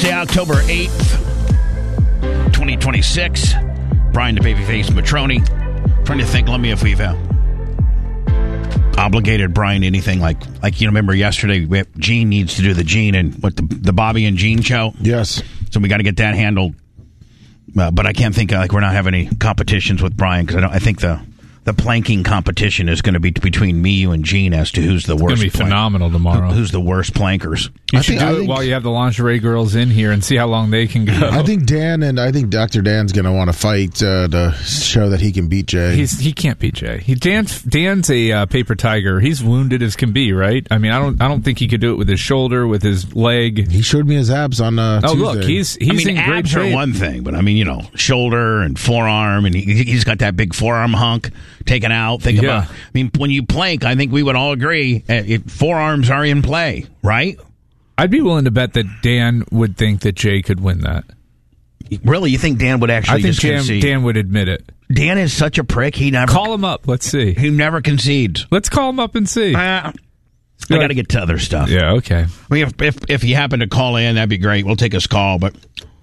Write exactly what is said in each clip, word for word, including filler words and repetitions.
October eighth, twenty twenty-six. Brian the Babyface Matroni. Trying to think, let me if we've uh, obligated Brian to anything like, like you know, remember yesterday, we have, Gene needs to do the Gene and what the, the Bobby and Gene show? Yes. So we got to get that handled. Uh, but I can't think, uh, like, we're not having any competitions with Brian because I don't. I think the the planking competition is going to be between me, you, and Gene as to who's the worst. It's going to be plank- phenomenal tomorrow. Who, who's the worst plankers? You I should think- do I it think- while you have the lingerie girls in here and see how long they can go. I think Dan and I think Doctor Dan's going to want to fight uh, to show that he can beat Jay. He's he can't beat Jay. He Dan's Dan's a uh, paper tiger. He's wounded as can be, right? I mean, I don't I don't think he could do it with his shoulder, with his leg. He showed me his abs on uh, Oh, Tuesday. look, he's he's I mean, in great abs shape. are one thing, but I mean, you know, shoulder and forearm, and he, he's got that big forearm hunk taken out. Think Yeah. about, I mean, when you plank, I think we would all agree, uh, if forearms are in play, right? I'd be willing to bet that Dan would think that Jay could win that. Really, you think Dan would actually I think just Dan, concede? Dan would admit it. Dan is such a prick. He never Call him up. Let's see. he never concedes. Let's call him up and see. Uh, I got to get to other stuff. Yeah, okay. I mean, if, if if he happened to call in, that'd be great. We'll take his call, but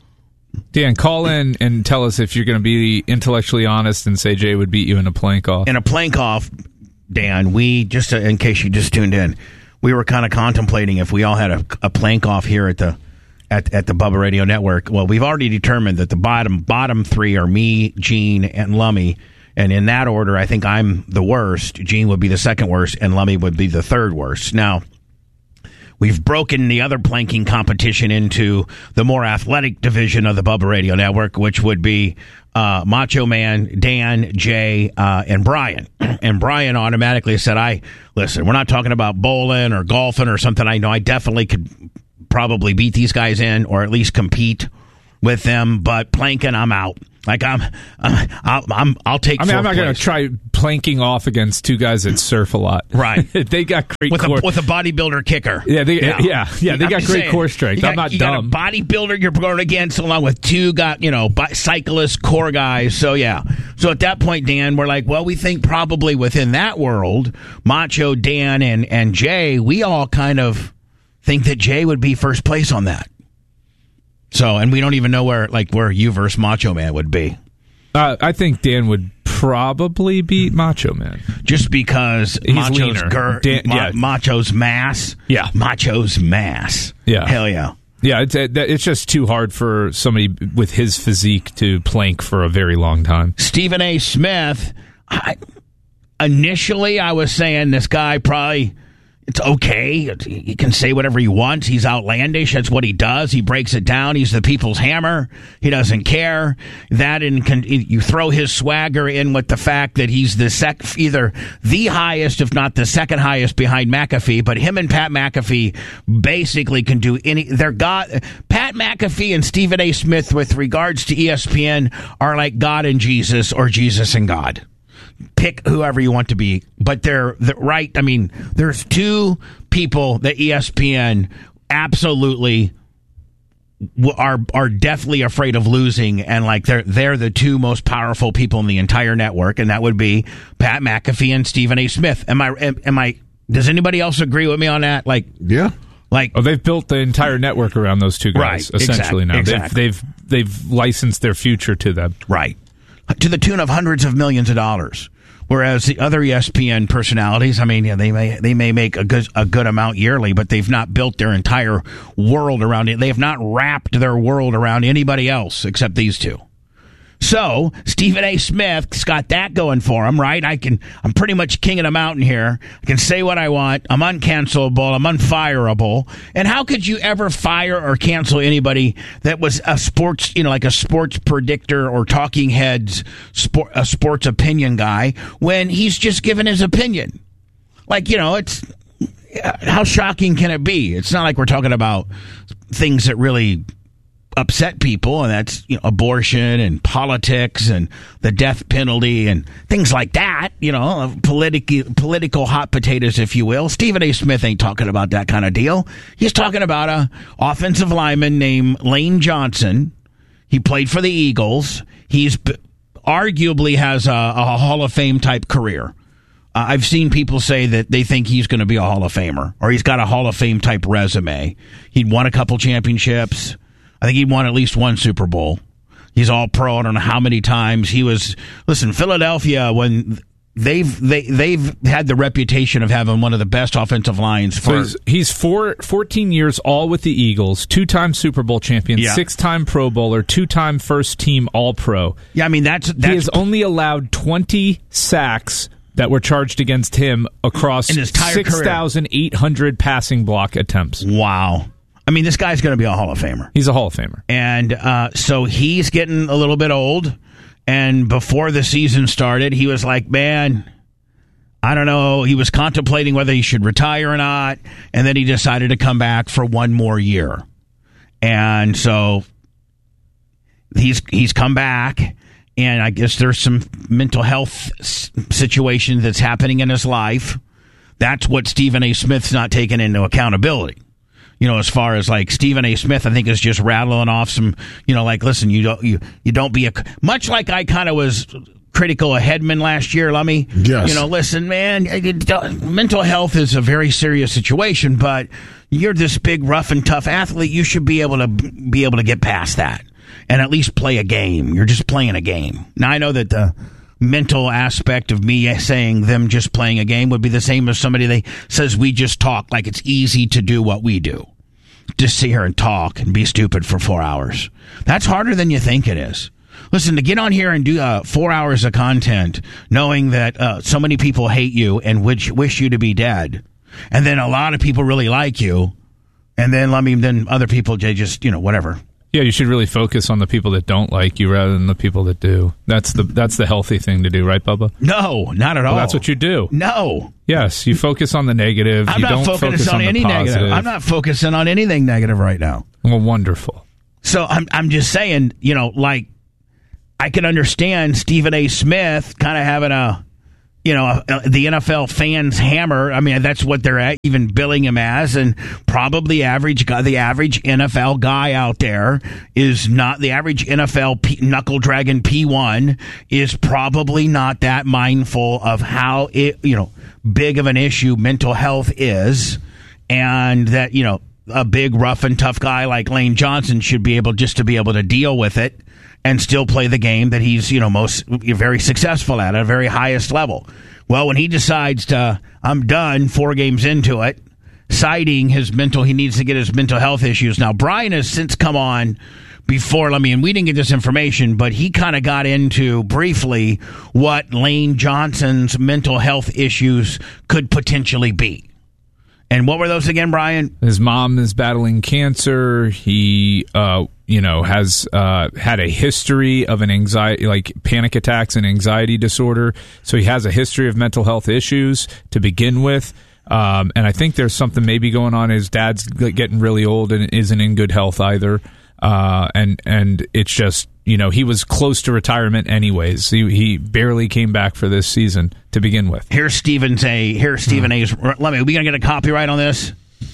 Dan, call in and tell us if you're going to be intellectually honest and say Jay would beat you in a plank off. in a plank off, Dan, we just uh, in case you just tuned in, we were kind of contemplating if we all had a, a plank off here at the at at the Bubba Radio Network. Well, we've already determined that the bottom bottom three are me, Gene, and Lummy, and in that order, I think I'm the worst. Gene would be the second worst, and Lummy would be the third worst. Now, we've broken the other planking competition into the more athletic division of the Bubba Radio Network, which would be uh, Macho Man, Dan, Jay, uh, and Brian. And Brian automatically said, I, listen, we're not talking about bowling or golfing or something. I know I definitely could probably beat these guys in or at least compete with them, but planking, I'm out. Like I'm, uh, I'll, I'm, I'll take. I mean, I'm fourth not going place. to try planking off against two guys that surf a lot. Right. They got great with core. a with a bodybuilder kicker. Yeah, they, yeah, yeah, yeah, they I'm got just great saying, core strength. you got- I'm not you dumb. got a bodybuilder you're going against, along with two got you know bi- cyclists, core guys. So yeah. So at that point, Dan, we're like, well, we think probably within that world, Macho, Dan, and and Jay, we all kind of think that Jay would be first place on that. So, and we don't even know where like where you versus Macho Man would be. Uh, I think Dan would probably beat Macho Man. Just because He's Macho's leaner. gir- Dan- Ma- yeah. Macho's mass. Yeah. Macho's mass. Yeah. Hell yeah. Yeah, it's it's just too hard for somebody with his physique to plank for a very long time. Stephen A. Smith, I, initially I was saying this guy probably, it's okay. He can say whatever he wants. He's outlandish. That's what he does. He breaks it down. He's the people's hammer. He doesn't care. That and can, you throw his swagger in with the fact that he's the sec, either the highest, if not the second highest behind McAfee. But him and Pat McAfee basically can do any. They're God. Pat McAfee and Stephen A. Smith, with regards to E S P N, are like God and Jesus or Jesus and God. Pick whoever you want to be, but they're, they're right. I mean, there's two people that E S P N absolutely w- are are definitely afraid of losing, and like they're they're the two most powerful people in the entire network, and that would be Pat McAfee and Stephen A. Smith. Am I? Am, am I? Does anybody else agree with me on that? Like, yeah. like Oh, they've built the entire network around those two guys, Right, essentially. exact- now exactly. they've they've they've licensed their future to them. right, to the tune of hundreds of millions of dollars. Whereas the other E S P N personalities, I mean, yeah, they may they may make a good a good amount yearly, but they've not built their entire world around it. They have not wrapped their world around anybody else except these two. So Stephen A. Smith's got that going for him, right? I can, I'm pretty much king of the mountain here. I can say what I want. I'm uncancelable. I'm unfireable. And how could you ever fire or cancel anybody that was a sports, you know, like a sports predictor or talking heads, sport, a sports opinion guy when he's just given his opinion? Like, you know, it's, how shocking can it be? It's not like we're talking about things that really upset people, and that's, you know, abortion and politics and the death penalty and things like that, you know, political political hot potatoes, if you will. Stephen A. Smith ain't talking about that kind of deal. He's talking about a offensive lineman named Lane Johnson. He played for the Eagles. He's b- arguably has a, a Hall of Fame type career. Uh, I've seen people say that they think he's going to be a Hall of Famer, or he's got a Hall of Fame type resume. He'd won a couple championships. I think he won at least one Super Bowl. He's all pro. I don't know how many times he was. Listen, Philadelphia, when they've they they've had the reputation of having one of the best offensive lines. For so he's, he's four, fourteen years all with the Eagles, two-time Super Bowl champion, yeah. six-time Pro Bowler, two-time first-team All-Pro. Yeah, I mean that's, that's he has only allowed twenty sacks that were charged against him across six thousand eight hundred passing block attempts. Wow. I mean, this guy's going to be a Hall of Famer. He's a Hall of Famer. And uh, so he's getting a little bit old. And before the season started, he was like, man, I don't know. He was contemplating whether he should retire or not. And then he decided to come back for one more year. And so he's he's come back. And I guess there's some mental health s- situation that's happening in his life. That's what Stephen A. Smith's not taking into accountability. You know, as far as like Stephen A. Smith, I think is just rattling off some, you know, like, listen, you don't, you, you don't be a, much like I kind of was critical of Hedman last year, Lummy. Yes. You know, listen, man, mental health is a very serious situation, but you're this big, rough and tough athlete. You should be able to be able to get past that and at least play a game. You're just playing a game. Now, I know that the mental aspect of me saying them just playing a game would be the same as somebody that says we just talk, like it's easy to do what we do. Just sit here and talk and be stupid for four hours. That's harder than you think it is. Listen, to get on here and do uh, four hours of content knowing that uh, so many people hate you and wish, wish you to be dead, and then a lot of people really like you, and then, I mean, then other people, they just, you know, whatever. Yeah, you should really focus on the people that don't like you rather than the people that do. That's the that's the healthy thing to do, right, Bubba? No, not at all. Well, that's what you do. No. Yes, you focus on the negative. I'm you not don't focusing focus on, on any the positive. negative. I'm not focusing on anything negative right now. Well, wonderful. So I'm I'm just saying, you know, like I can understand Stephen A. Smith kind of having a, you know, a, a, the N F L fans hammer. I mean, that's what they're at, even billing him as, and probably average guy, the average N F L guy out there is not the average N F L P, knuckle dragon P one is probably not that mindful of how it, you know, big of an issue mental health is, and that, you know, a big rough and tough guy like Lane Johnson should be able just to be able to deal with it and still play the game that he's, you know, most very successful at, at a very highest level. Well, when he decides to, I'm done, four games into it, citing his mental, he needs to get his mental health issues. Now, Brian has since come on before, I mean, we didn't get this information, but he kind of got into briefly what Lane Johnson's mental health issues could potentially be. And what were those again, Brian? His mom is battling cancer. He, uh, you know, has uh, had a history of an anxiety, like panic attacks and anxiety disorder. So he has a history of mental health issues to begin with. Um, and I think there's something maybe going on. His dad's getting really old and isn't in good health either. Uh, and and it's just, you know, he was close to retirement anyways. He he barely came back for this season to begin with. Here's Stephen's A. Here's Stephen A's. Let me. Are we gonna get a copyright on this?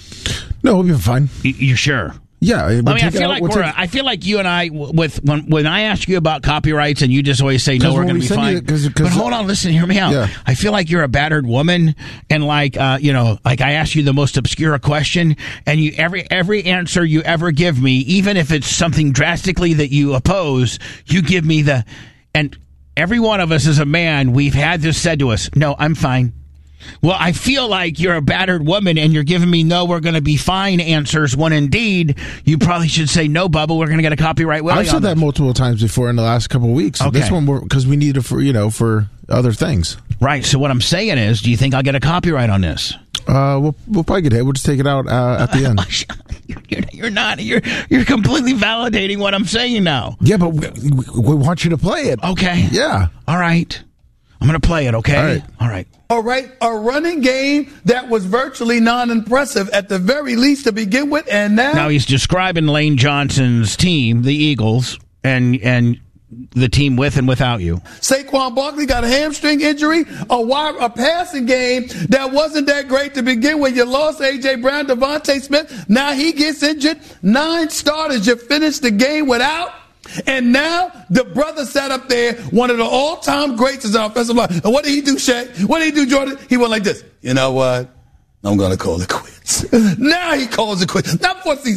No, we'll be fine. You, you sure? Yeah. We'll I mean, I feel out, like we'll we're. take, I feel like you and I, with when when I ask you about copyrights, and you just always say no, we're going to be fine. You, cause, cause, but hold on, listen, hear me out. Yeah. I feel like you're a battered woman, and like uh, you know, like I ask you the most obscure question, and you every every answer you ever give me, even if it's something drastically that you oppose, you give me the. And every one of us as a man, we've had this said to us. No, I'm fine. Well, I feel like you're a battered woman and you're giving me no, we're going to be fine answers when indeed you probably should say no, Bubba, we're going to get a copyright. Willie I've said that multiple times before in the last couple of weeks. Okay. This one, because we need it for, you know, for other things. Right. So what I'm saying is, do you think I'll get a copyright on this? Uh, we'll, we'll probably get it. We'll just take it out uh, at the end. you're, you're not. You're you're completely validating what I'm saying now. Yeah, but we, we want you to play it. Okay. Yeah. All right. I'm going to play it, okay? All right. All right. All right, a running game that was virtually non-impressive at the very least to begin with, and now... Now he's describing Lane Johnson's team, the Eagles, and and the team with and without you. Saquon Barkley got a hamstring injury, a wide, a passing game that wasn't that great to begin with. You lost A J. Brown, Devontae Smith. Now he gets injured. Nine starters you finished the game without. And now the brother sat up there, one of the all-time greats as an offensive line. And what did he do, Shay? What did he do, Jordan? He went like this. You know what? I'm going to call it quits. Now he calls it quits. Not before season.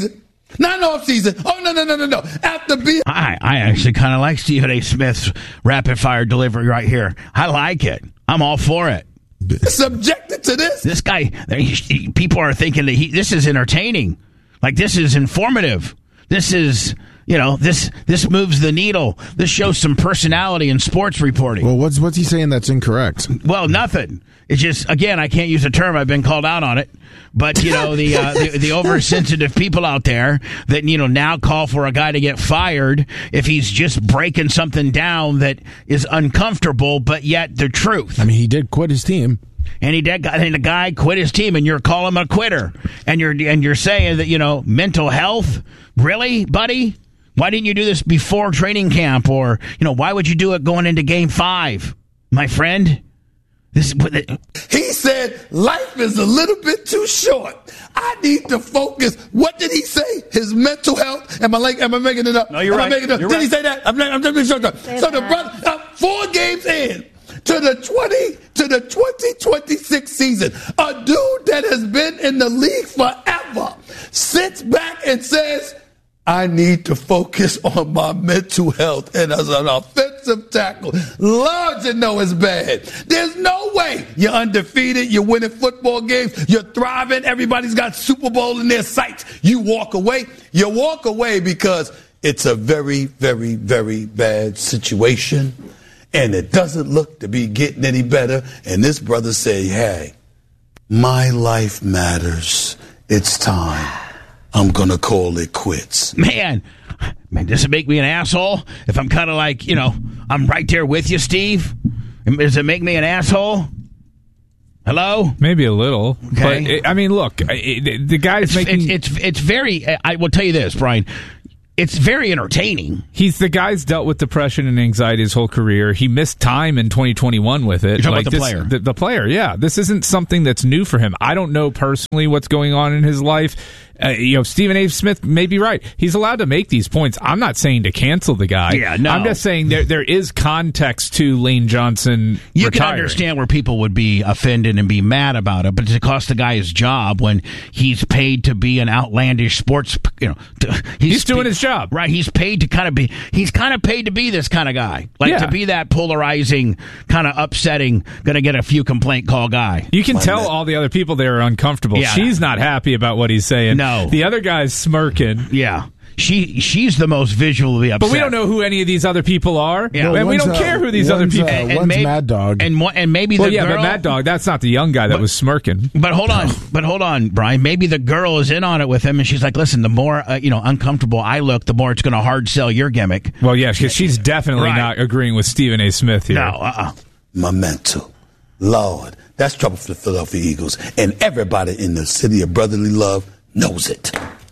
Not in off season. Oh, no, no, no, no, no. After being. I, I actually kind of like Stephen A. Smith's rapid fire delivery right here. I like it. I'm all for it. Subjected to this. This guy, he, people are thinking that he, this is entertaining. Like, this is informative. This is, you know, this this moves the needle. This shows some personality in sports reporting. Well, what's what's he saying that's incorrect? Well, nothing. It's just, again, I can't use a term. I've been called out on it. But, you know, the, uh, the the oversensitive people out there that, you know, now call for a guy to get fired if he's just breaking something down that is uncomfortable, but yet the truth. I mean, he did quit his team. And he did, and the guy quit his team, and you're calling him a quitter. And you're and you're saying that, you know, mental health? Really, buddy? Why didn't you do this before training camp? Or, you know, why would you do it going into game five, my friend? This, he said, life is a little bit too short. I need to focus. What did he say? His mental health? Am I like? Am I making it up? No, you're am right. I making it up? You're did right. he say that? I'm, I'm just making sure. So the brother, uh, four games in to the twenty to the twenty twenty-six season, a dude that has been in the league forever sits back and says, I need to focus on my mental health. And as an offensive tackle, Lord, you know it's bad. There's no way you're undefeated, you're winning football games, you're thriving, everybody's got Super Bowl in their sights. You walk away. You walk away because it's a very, very, very bad situation, and it doesn't look to be getting any better. And this brother say, hey, my life matters. It's time. I'm going to call it quits. Man, man, does it make me an asshole if I'm kind of like, you know, I'm right there with you, Steve? Does it make me an asshole? Hello? Maybe a little. Okay. But, it, I mean, look, it, the guy's It's, making... it's, it's, it's very, I will tell you this, Brian. It's very entertaining. He's the guy's dealt with depression and anxiety his whole career. He missed time in twenty twenty-one with it. You're talking like about the this, player. The, the player, yeah. This isn't something that's new for him. I don't know personally what's going on in his life. Uh, you know, Stephen A. Smith may be right. He's allowed to make these points. I'm not saying to cancel the guy. Yeah, no. I'm just saying there there is context to Lane Johnson You retiring. can understand where people would be offended and be mad about it, but to cost the guy his job when he's paid to be an outlandish sports, you know, to, he's, He's doing his job. right? He's paid to kind of be, he's kind of paid to be this kind of guy, like Yeah. to be that polarizing, kind of upsetting, going to get a few complaint call guy. You can tell all the other people there are uncomfortable. Yeah. She's not happy about what he's saying. No. The other guy's smirking. Yeah, she she's the most visually upset. But we don't know who any of these other people are. Yeah. And we one's, don't uh, care who these other one's, people uh, are. one's maybe- Mad Dog. and one- and maybe Well, the yeah, girl, but Mad Dog, that's not the young guy that was smirking. But hold on, but hold on, Brian. Maybe the girl is in on it with him, and she's like, "Listen, the more uh, you know, uncomfortable I look, the more it's going to hard sell your gimmick." Well, yeah, because she's definitely Right. not agreeing with Stephen A. Smith here. No, uh-uh. My mental. Lord, that's trouble for the Philadelphia Eagles. And everybody in the city of brotherly love knows it.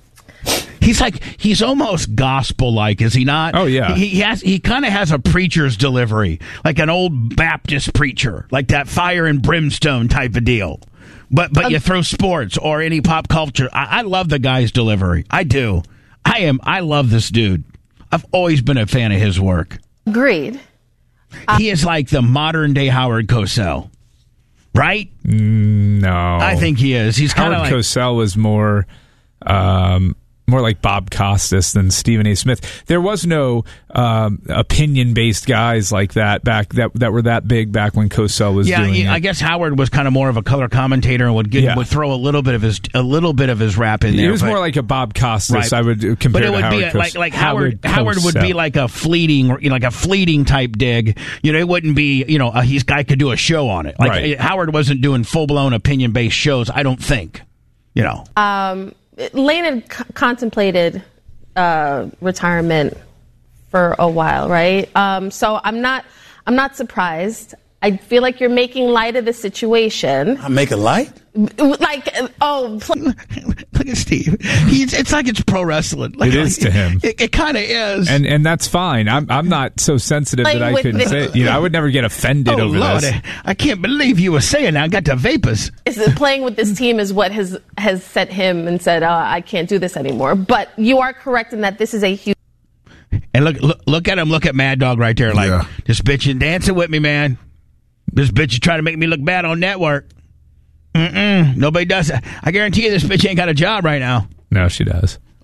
He's like he's almost gospel-like, is he not? Oh, yeah. He, he has he kind of has a preacher's delivery, like an old Baptist preacher, like that fire and brimstone type of deal. But but you throw sports or any pop culture. I, I love the guy's delivery. I do. I am. I love this dude. I've always been a fan of his work. Agreed. He is like the modern day Howard Cosell, right? No. I think he is. He's kind Howard of like Cosell was more... Um, more like Bob Costas than Stephen A. Smith. There was no um, opinion-based guys like that back that that were that big back when Cosell was yeah. doing he- it. I guess Howard was kind of more of a color commentator and would get, Yeah. would throw a little bit of his a little bit of his rap in there. He was but- more like a Bob Costas. Right. I would compare But it to would Howard be a, Cos- like like Howard Howard, Howard would be Cosell. like a fleeting you know, like a fleeting type dig. You know, it wouldn't be you know a, he's guy could do a show on it. Like Right. Howard wasn't doing full blown opinion based shows. I don't think. You know. Um, Lane had c- contemplated uh, retirement for a while, right? Um, so I'm not, I'm not surprised. I feel like you're making light of the situation. I'm making light? Like, oh, pl- Look at Steve. He's it's like it's pro wrestling. Like, It is to him. It, it kind of is. and and that's fine. I'm I'm not so sensitive Like that I with could the- say it. You know, I would never get offended oh over Lord, this. I, I can't believe you were saying that. I got the vapors. is it playing with this team is what has has set him and said, uh, I can't do this anymore. But you are correct in that this is a huge. And look, look, look at him. Look at Mad Dog right there. Like Yeah. this bitch is dancing with me, man. This bitch is trying to make me look bad on network. Mm-mm. Nobody does that. I guarantee you, this bitch ain't got a job right now. No, she does.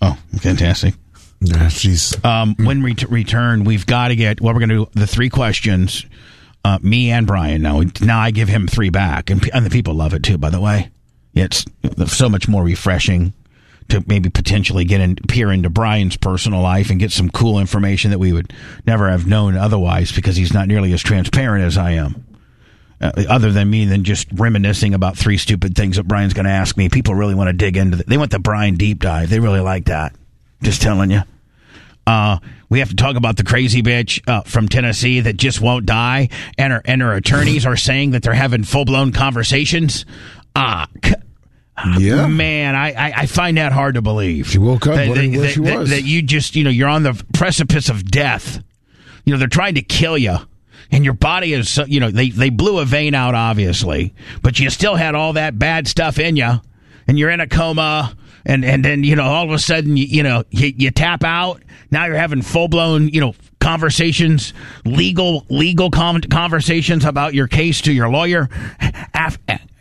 Oh, fantastic. Yeah, she's. Um, when we t- return, we've got to get, well, we're going to do the three questions, uh, me and Brian. Now, now I give him three back, and, and the people love it too, by the way. It's so much more refreshing to maybe potentially get in, peer into Brian's personal life and get some cool information that we would never have known otherwise, because he's not nearly as transparent as I am. Uh, other than me, than just reminiscing about three stupid things that Brian's going to ask me. People really want to dig into it. They want the Brian deep dive. They really like that. Just telling you. Uh, we have to talk about the crazy bitch uh, from Tennessee that just won't die, and her and her attorneys are saying that they're having full blown conversations. Ah, uh, yeah, man, I, I, I find that hard to believe. She woke up that, wondering that, where she that, was. That you just, you know, you're on the precipice of death. You know, they're trying to kill you, and your body is, you know, they they blew a vein out, obviously, but you still had all that bad stuff in you, and you're in a coma. And and then, you know, all of a sudden, you, you know, you, you tap out. Now you're having full-blown, you know, conversations, legal legal com- conversations about your case to your lawyer af-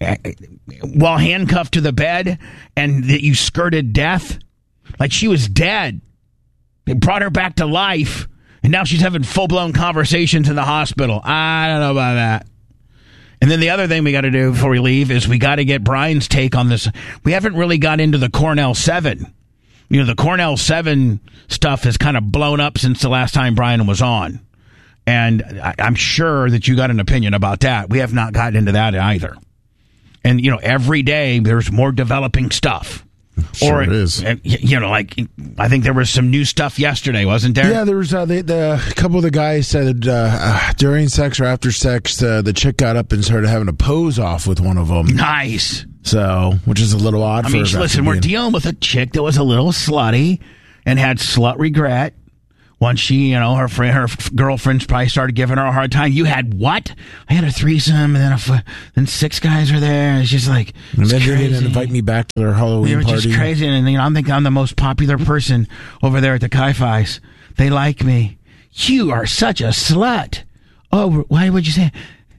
while handcuffed to the bed, and that you skirted death. Like she was dead. They brought her back to life, and now she's having full-blown conversations in the hospital. I don't know about that. And then the other thing we got to do before we leave is we got to get Brian's take on this. We haven't really got into the Cornell seven. You know, the Cornell seven stuff has kind of blown up since the last time Brian was on. And I, I'm sure that you got an opinion about that. We have not gotten into that either. And, you know, every day there's more developing stuff. Sure or it is. You know, like, I think there was some new stuff yesterday, wasn't there? Yeah, there was uh, the, the a couple of the guys said uh, uh, during sex or after sex, uh, the chick got up and started having a pose off with one of them. Nice. So, which is a little odd. I for mean, her listen, we're dealing with a chick that was a little slutty and had slut regret. Once she, you know, her friend, her girlfriends probably started giving her a hard time. You had what? I had a threesome, and then a, then six guys were there. It's just like, and it's then they crazy. didn't invite me back to their Halloween They were party. just crazy, and you know, I'm thinking I'm the most popular person over there at the Chi-Fi's. They like me. You are such a slut. Oh, why would you say?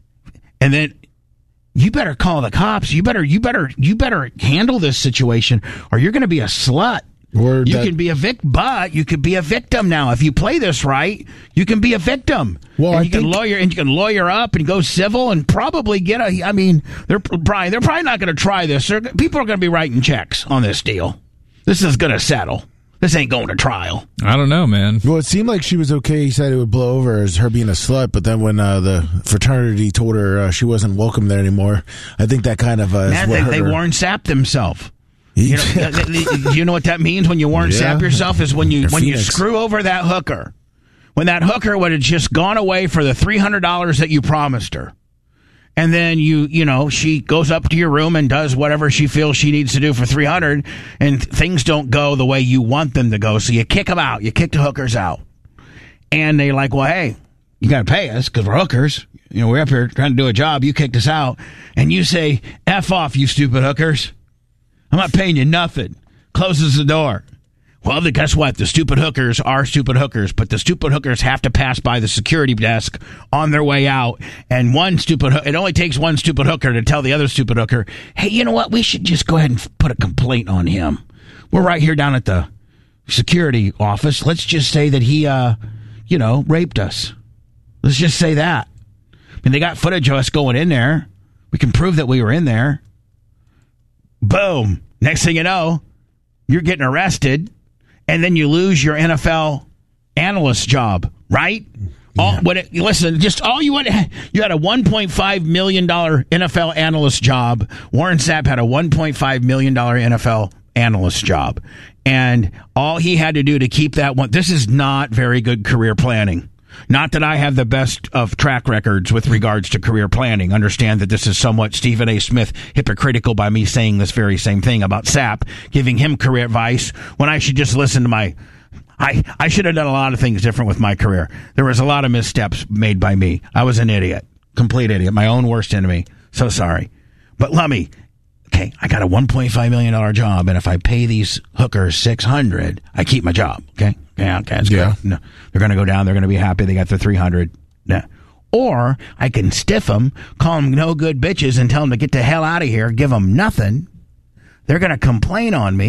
And then you better call the cops. You better, you better, you better handle this situation, or you're going to be a slut. Or you that, can be a victim, but you could be a victim now. If you play this right, you can be a victim. Well, and I you can think, lawyer and you can lawyer up and go civil and probably get a. I mean, they're Brian. They're probably not going to try this. They're, people are going to be writing checks on this deal. This is going to settle. This ain't going to trial. I don't know, man. Well, it seemed like she was okay. He said it would blow over as her being a slut, but then when uh, the fraternity told her uh, she wasn't welcome there anymore, I think that kind of uh, Man, is what they, hurt they her. Warren Sapp themselves. You know, do you know what that means when you Warren Yeah. Sapp yourself? Is when you You're when you Phoenix. screw over that hooker. When that hooker would have just gone away for the three hundred dollars that you promised her. And then you, you know, she goes up to your room and does whatever she feels she needs to do for three hundred dollars, and things don't go the way you want them to go. So you kick them out. You kick the hookers out. And they're like, well, hey, you got to pay us because we're hookers. You know, we're up here trying to do a job. You kicked us out. And you say, F off, you stupid hookers. I'm not paying you nothing. Closes the door. Well, the, guess what? The stupid hookers are stupid hookers, but the stupid hookers have to pass by the security desk on their way out. And one stupid it only takes one stupid hooker to tell the other stupid hooker, hey, you know what? We should just go ahead and put a complaint on him. We're right here down at the security office. Let's just say that he, uh, you know, raped us. Let's just say that. I mean, they got footage of us going in there. We can prove that we were in there. Boom. Next thing you know, you're getting arrested. And then you lose your N F L analyst job, right? Yeah. All, when it, listen, just all you had, you had a one point five million dollars N F L analyst job. Warren Sapp had a one point five million dollars N F L analyst job. And all he had to do to keep that one, this is not very good career planning. Not that I have the best of track records with regards to career planning. Understand that this is somewhat Stephen A. Smith hypocritical by me saying this very same thing about Sapp, giving him career advice when I should just listen to my... I, I should have done a lot of things different with my career. There was a lot of missteps made by me. I was an idiot. Complete idiot. My own worst enemy. So sorry. But let me... Okay, I got a one point five million dollars job, and if I pay these hookers six hundred dollars, I keep my job. Okay? Yeah, okay, that's yeah. good. No, they're going to go down. They're going to be happy. They got their three hundred dollars. Yeah. Or I can stiff them, call them no good bitches, and tell them to get the hell out of here, give them nothing. They're going to complain on me.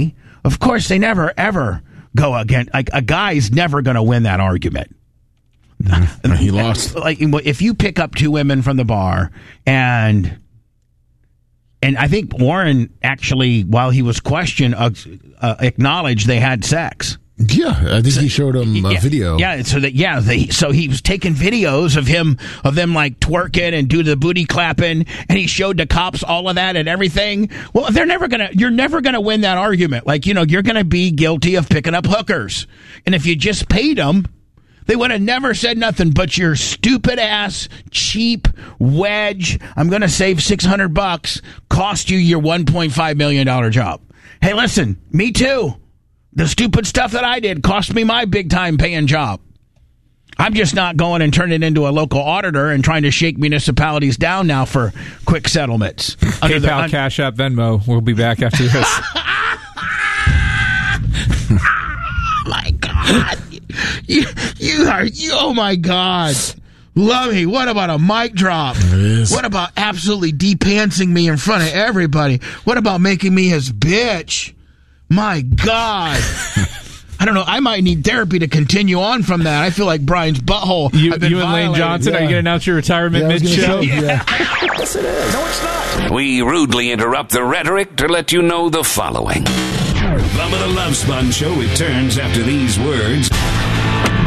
Of course, they never, ever go against, like, a guy's never going to win that argument. Mm-hmm. He lost. Like, if you pick up two women from the bar and, and I think Warren actually, while he was questioned, uh, uh, acknowledged they had sex. Yeah, I think so, he showed him a yeah, video. Yeah, so that yeah, they, so he was taking videos of him of them like twerking and do the booty clapping, and he showed the cops all of that and everything. Well, they're never gonna, you're never gonna win that argument. Like, you know, you're gonna be guilty of picking up hookers, and if you just paid them, they would have never said nothing. But your stupid ass, cheap wedge, I'm gonna save six hundred bucks, cost you your one point five million dollar job. Hey, listen, me too. The stupid stuff that I did cost me my big-time paying job. I'm just not going and turning it into a local auditor and trying to shake municipalities down now for quick settlements. PayPal, the, un- Cash App, Venmo. We'll be back after this. Oh, my God. You, you are, you, oh, my God. Lummy, what about a mic drop? What about absolutely de-pantsing me in front of everybody? What about making me his bitch? My God. I don't know. I might need therapy to continue on from that. I feel like Brian's butthole. You, I've been you and Lane Johnson, yeah. are you going to announce your retirement yeah, mid-show? Yeah. Yes, it is. No, it's not. We rudely interrupt the rhetoric to let you know the following. Bubba the Love Sponge Show returns after these words.